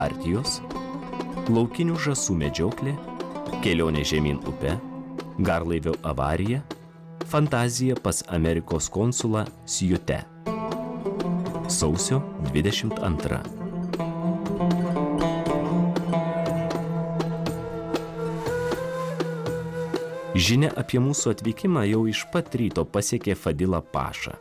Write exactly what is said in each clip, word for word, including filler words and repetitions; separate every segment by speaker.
Speaker 1: partijos, laukinių žąsų medžioklė, kelionė žemyn upe, garlaivio avarija, fantazija pas Amerikos konsulą Sjute. Sausio dvidešimt antra. Žinia apie mūsų atvykimą jau iš pat ryto pasiekė Fadilą Pašą.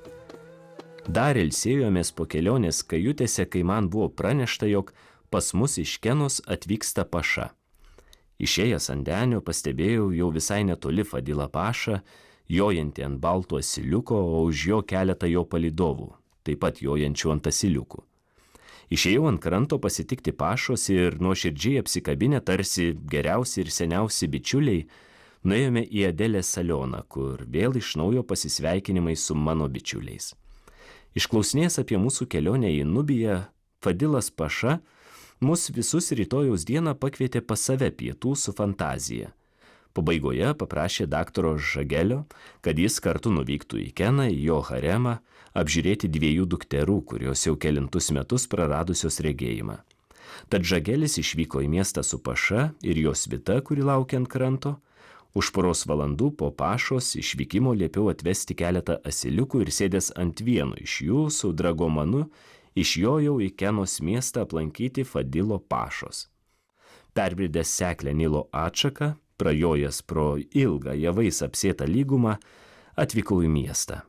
Speaker 1: Dar ilsėjomės po kelionės kajutėse, kai man buvo pranešta, jog pas mus iš Kenos atvyksta Paša. Išėjęs ant denio pastebėjau jau visai netoli Fadilą Pašą, jojantį ant balto asiliuko, o už jo keletą jo palydovų, taip pat jojančių ant asiliukų. Išėjau ant kranto pasitikti Pašos ir nuoširdžiai apsikabinę tarsi geriausi ir seniausi bičiuliai, nuėjome į Adelės salioną, kur vėl iš naujo pasisveikinimai su mano bičiuliais. Išklausinės apie mūsų kelionę į Nubiją, Fadilas Paša mus visus rytojaus dieną pakvietė pas save pietų su fantazija. Pabaigoje paprašė daktaro Žagelio, kad jis kartu nuvyktų į Keną, į jo haremą, apžiūrėti dviejų dukterų, kurios jau kelintus metus praradusios regėjimą. Tad Žagelis išvyko į miestą su Paša ir jo svita, kuri laukia ant kranto. Už poros valandų po Pašos išvykimo liepiau atvesti keletą asiliukų ir sėdęs ant vieno iš jų su dragomanu išjojau į Kenos miestą aplankyti Fadilo Pašos. Perbridęs seklę Nilo atšaką, prajojęs pro ilgą javais apsėtą lygumą, atvykau į miestą.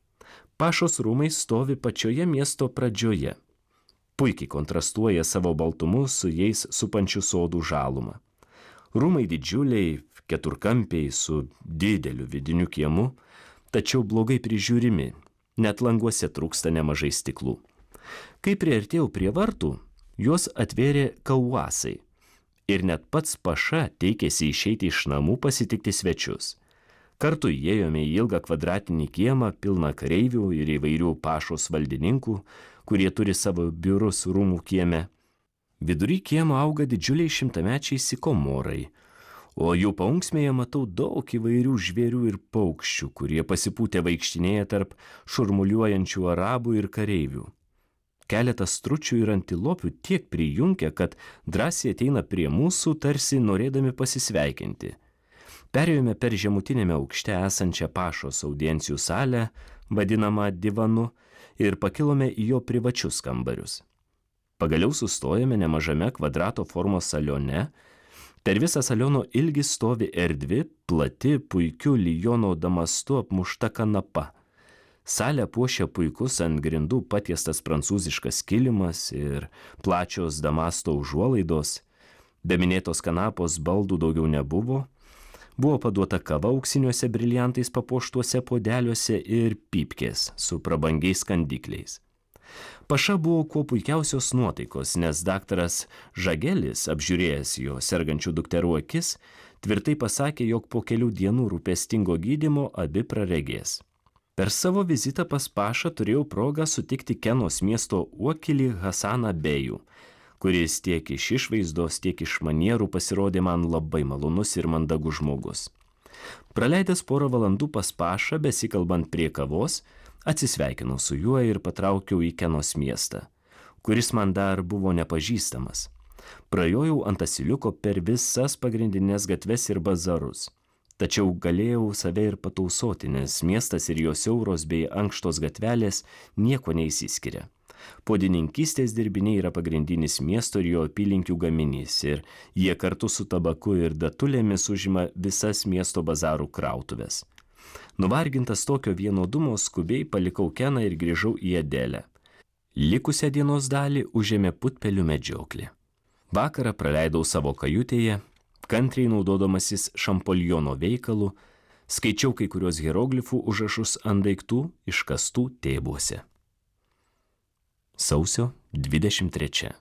Speaker 1: Pašos rūmai stovi pačioje miesto pradžioje. Puikiai kontrastuoja savo baltumu su jais supančių sodų žaluma. Rūmai didžiuliai, keturkampiai su dideliu vidiniu kiemu, tačiau blogai prižiūrimi, net languose trūksta nemažai stiklų. Kai priartėjau prie vartų, juos atvėrė kauasai ir net pats Paša teikėsi išeiti iš namų pasitikti svečius. Kartu įėjome į ilgą kvadratinį kiemą, pilną kareivių ir įvairių Pašos valdininkų, kurie turi savo biurus rūmų kieme. Vidury kiemo auga didžiuliai šimtamečiai sikomorai, o jų paunksmėje matau daug įvairių žvėrių ir paukščių, kurie pasipūtę vaikštinėja tarp šurmuliuojančių arabų ir kareivių. Keletas stručių ir antilopių tiek prijungia, kad drąsiai ateina prie mūsų, tarsi norėdami pasisveikinti. Perėjome per žemutinėme aukšte esančią Pašos audiencijų salę, vadinamą divanu, ir pakilome į jo privačius kambarius. Pagaliau sustojame nemažame kvadrato formos salione. Per visą saliono ilgį stovi erdvi, plati, puikiu lijono damastu apmušta kanapa. Salę puošia puikus ant grindų patiestas prancūziškas kilimas ir plačios damasto užuolaidos. Be minėtos kanapos baldų daugiau nebuvo. Buvo paduota kava auksiniuose briliantais papuoštuose puodeliuose ir pypkės su prabangiais kandikliais. Paša buvo kuo puikiausios nuotaikos, nes daktaras Žagelis, apžiūrėjęs jo sergančių dukterų akis, tvirtai pasakė, jog po kelių dienų rūpestingo gydymo abi praregės. Per savo vizitą pas Pašą turėjau progą sutikti Kenos miesto uokilį Hasaną Bejų, kuris tiek iš išvaizdos, tiek iš manierų pasirodė man labai malonus ir mandagus žmogus. Praleidęs porą valandų pas Pašą, besikalbant prie kavos, atsisveikinau su juo ir patraukiau į Kenos miestą, kuris man dar buvo nepažįstamas. Prajojau ant asiliuko per visas pagrindinės gatves ir bazarus. Tačiau galėjau save ir patausoti, nes miestas ir jo siauros bei ankštos gatvelės nieko neįsiskiria. Podininkystės dirbiniai yra pagrindinis miesto ir jo apylinkių gaminys ir jie kartu su tabaku ir datulėmis užima visas miesto bazarų krautuvės. Nuvargintas tokio vienodumo skubiai palikau Keną ir grįžau į Adelę. Likusią dienos dalį užėmė putpelių medžioklė. Vakarą praleidau savo kajutėje, kantriai naudodamasis Šampoljono veikalu, skaičiau kai kurios hieroglifų užrašus ant daiktų iškastų tėbuose. Sausio dvidešimt trečia.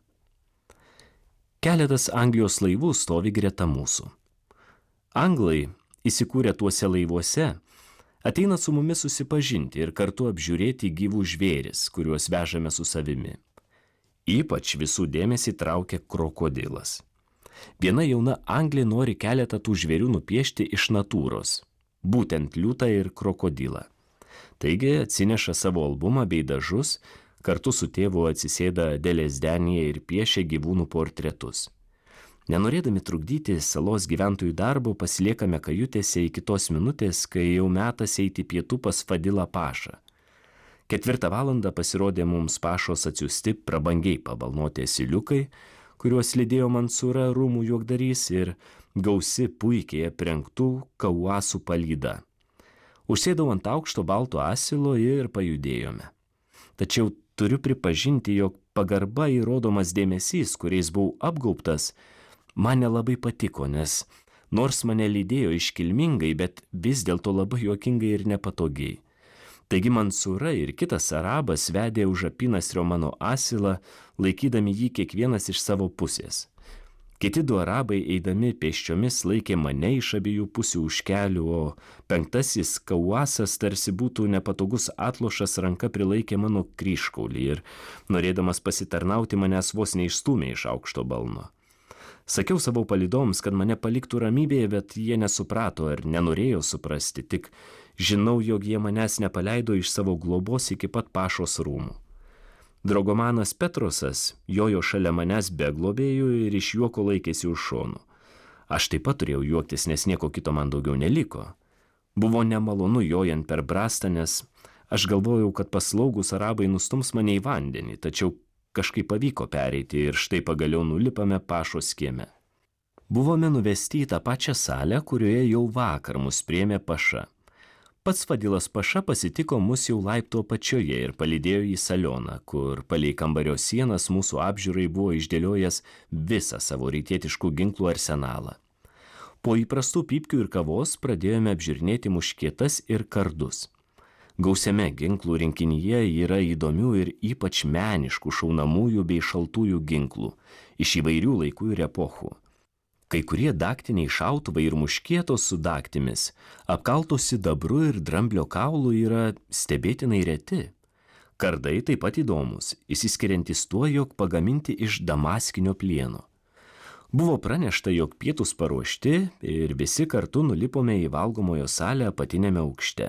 Speaker 1: Keletas Anglijos laivų stovi greta mūsų. Anglai, įsikūrę tuose laivuose, ateina su mumis susipažinti ir kartu apžiūrėti gyvų žvėris, kuriuos vežame su savimi. Ypač visų dėmesį traukia krokodilas. Viena jauna Anglė nori keletą tų žvėrių nupiešti iš natūros, būtent liūtą ir krokodilą. Taigi atsineša savo albumą bei dažus, Kartu su tėvu atsisėda dėlėsdenyje ir piešia gyvūnų portretus. Nenorėdami trukdyti salos gyventojų darbo, pasiliekame kajutėse iki tos minutės, kai jau metas eiti pietų pas Fadilą Pašą. Ketvirtą valandą pasirodė mums Pašos atsiųsti prabangiai pabalnoti asiliukai, kuriuos lydėjo Mansūra rūmų juokdarys ir gausi puikiai aprengtų kauasų palyda. Užsėdau ant aukšto balto asilo ir pajudėjome. Tačiau turiu pripažinti, jog pagarba įrodomas dėmesys, kuriais buvau apgaubtas, man nelabai patiko, nes nors mane lydėjo iškilmingai, bet vis dėlto labai juokingai ir nepatogiai. Taigi Mansūra ir kitas arabas vedė už apynasrio mano asilą, laikydami jį kiekvienas iš savo pusės. Kiti du arabai eidami pėsčiomis laikė mane iš abiejų pusių už kelių, o penktasis kauasas tarsi būtų nepatogus atlošas ranka prilaikė mano kryžkaulį ir, norėdamas pasitarnauti, manęs vos neišstūmė iš aukšto balno. Sakiau savo palydoms, kad mane paliktų ramybėje, bet jie nesuprato ar nenorėjo suprasti, tik žinau, jog jie manęs nepaleido iš savo globos iki pat Pašos rūmų. Dragomanas Petrosas jojo šalia manęs be globėjų ir iš juoko laikėsi už šonų. Aš taip pat turėjau juoktis, nes nieko kito man daugiau neliko. Buvo nemalonu jojant per brastą, nes aš galvojau, kad paslaugus arabai nustums mane į vandenį, tačiau kažkaip pavyko pereiti ir štai pagaliau nulipame Pašos kieme. Buvome nuvesti į tą pačią salę, kurioje jau vakar mus priėmė Paša. Pats Fadilas Paša pasitiko mus jau laipto apačioje ir palydėjo į salioną, kur palei kambario sienas mūsų apžiūrai buvo išdėliojęs visą savo rytietiškų ginklų arsenalą. Po įprastų pypkių ir kavos pradėjome apžiūrinėti muškietas ir kardus. Gausiame ginklų rinkinyje yra įdomių ir ypač meniškų šaunamųjų bei šaltųjų ginklų iš įvairių laikų ir epochų. Kai kurie daktiniai šautuvai ir muškietos su daktimis, apkaltos sidabru ir dramblio kaulu yra stebėtinai reti. Kardai taip pat įdomus, išsiskiriantis tuo, jog pagaminti iš damaskinio plieno. Buvo pranešta, jog pietus paruošti ir visi kartu nulipome į valgomojo salę apatinėme aukšte.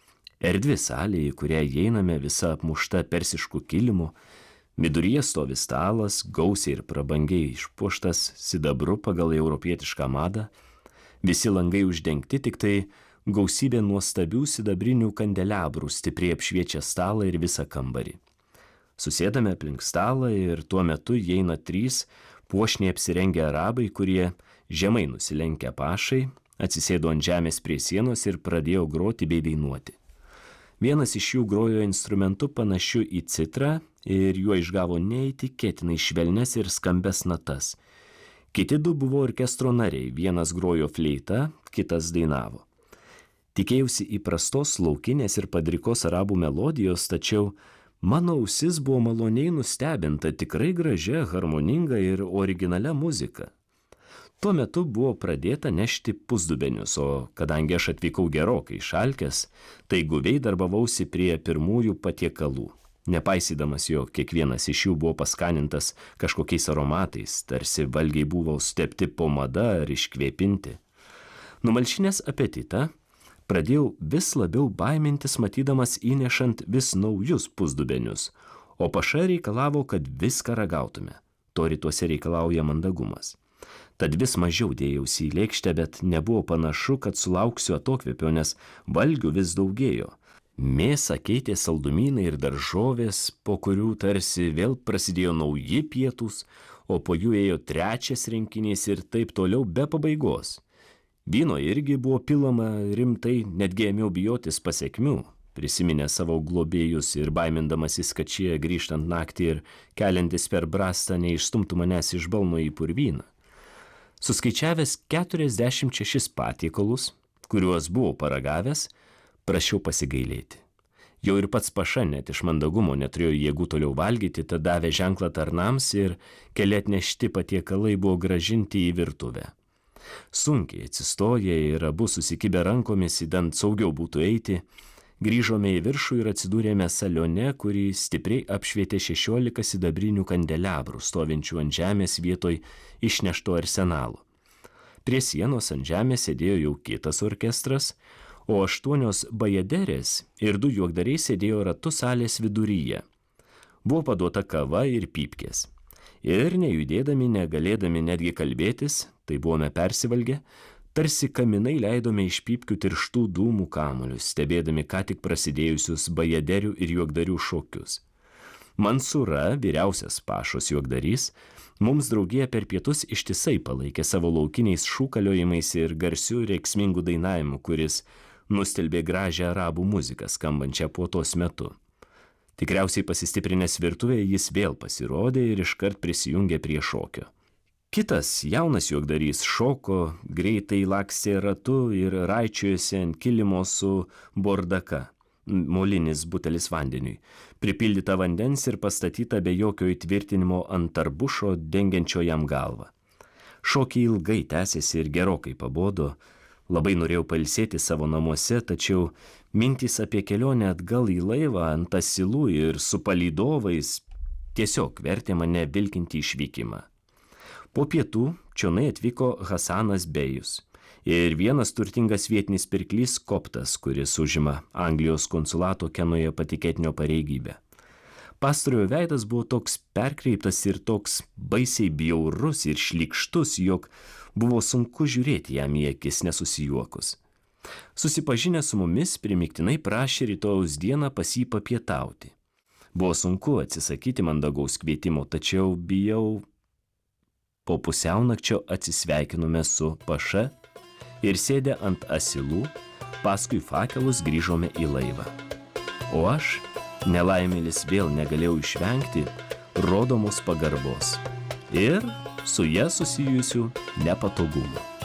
Speaker 1: Erdvi salė, į kurią įeiname visa apmušta persiškų kilimų, viduryje stovi stalas, gausiai ir prabangiai išpuoštas sidabru pagal europietišką madą, visi langai uždengti, tik tai gausybė nuostabių sidabrinių kandeliabrų stipriai apšviečia stalą ir visą kambarį. Susėdame aplink stalą ir tuo metu įeina trys puošniai apsirengę arabai, kurie žemai nusilenkę Pašai, atsisėdo ant žemės prie sienos ir pradėjo groti bei dainuoti. Vienas iš jų grojo instrumentu panašiu į citrą ir juo išgavo neįtikėtinai švelnes ir skambes natas. Kiti du buvo orkestro nariai, vienas grojo fleita, kitas dainavo. Tikėjausi įprastos laukinės ir padrikos arabų melodijos, tačiau mano ausis buvo maloniai nustebinta tikrai gražia, harmoninga ir originalia muzika. Tuo metu buvo pradėta nešti pusdubenius, o kadangi aš atvykau gerokai šalkęs, tai guviai darbavausi prie pirmųjų patiekalų, nepaisydamas, jog kiekvienas iš jų buvo paskanintas kažkokiais aromatais, tarsi valgiai buvo stepti pomada ar iškvėpinti. Numalšinęs apetitą, pradėjau vis labiau baimintis, matydamas įnešant vis naujus pusdubenius, o Paša reikalavo, kad viską ragautume. To rytuose reikalauja mandagumas. Tad vis mažiau dėjausi į lėkštę, bet nebuvo panašu, kad sulauksiu atokvėpio, nes valgių vis daugėjo. Mėsą keitė saldumynai ir daržovės, po kurių tarsi vėl prasidėjo nauji pietūs, o po jų ėjo trečias rinkinys ir taip toliau be pabaigos. Vyno irgi buvo pilama rimtai, netgi ėmiau bijotis pasekmių, prisiminę savo globėjus ir baimindamasis, kad šie grįžtant naktį ir keliantis per brastą neišstumtų manęs iš balno į purvyną. Suskaičiavęs keturiasdešimt šešis patiekalus, kuriuos buvau paragavęs, prašiau pasigailėti. Jau ir pats Paša net iš mandagumo neturėjo jėgų toliau valgyti, tad davė ženklą tarnams ir keli atnešti patiekalai buvo grąžinti į virtuvę. Sunkiai atsistoję ir abu susikibę rankomis, idant saugiau būtų eiti, grįžome į viršų ir atsidūrėme salione, kurį stipriai apšvietė šešiolika sidabrinių kandeliabrų, stovinčių ant žemės vietoj išnešto arsenalo. Prie sienos ant žemės sėdėjo jau kitas orkestras, o aštuonios bajaderės ir du juokdariai sėdėjo ratu salės viduryje. Buvo paduota kava ir pypkės. Ir nejudėdami, negalėdami netgi kalbėtis, tai buvome persivalgę, tarsi kaminai leidome iš pypkių tirštų dūmų kamuolius, stebėdami ką tik prasidėjusius bajaderių ir juokdarių šokius. Mansūra, vyriausias pašos juokdarys, mums draugėje per pietus ištisai palaikė savo laukiniais šūkaliojimais ir garsiu rėksmingu dainavimu, kuris nustelbė gražią arabų muziką skambančią puotos metu. Tikriausiai pasistiprinęs virtuvėje jis vėl pasirodė ir iškart prisijungė prie šokio. Kitas jaunas juokdarys šoko, greitai lakstė ratu ir raičiojosi ant kilimo su bordaka, molinis butelis vandeniui, pripildyta vandens ir pastatyta be jokio įtvirtinimo ant tarbušo, dengiančio jam galvą. Šokiai ilgai tęsėsi ir gerokai pabodo. Labai norėjau pailsėti savo namuose, tačiau mintys apie kelionę atgal į laivą ant asilų ir su palydovais tiesiog vertė mane vilkinti išvykimą. Po pietų čionai atvyko Hasanas Bejus ir vienas turtingas vietinis pirklys Koptas, kuris užima Anglijos konsulato Kenoje patikėtinio pareigybę. Pastarojo veidas buvo toks perkreiptas ir toks baisiai bjaurus ir šlykštus, jog buvo sunku žiūrėti jam į akis nesusijuokus. Susipažinę su mumis, primiktinai prašė rytojaus dieną pas jį papietauti. Buvo sunku atsisakyti mandagaus kvietimo, tačiau bijau. Po pusiaunakčio atsisveikinome su paša ir sėdę ant asilų, paskui fakelus grįžome į laivą. O aš, nelaimėlis, vėl negalėjau išvengti rodomos pagarbos ir su ja susijusių nepatogumų.